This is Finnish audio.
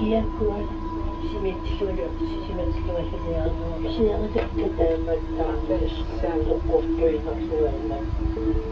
kiekkoon. Simettikö simettikö siellä. Siellä. Mutta tässä on kokohtui ihan suojella.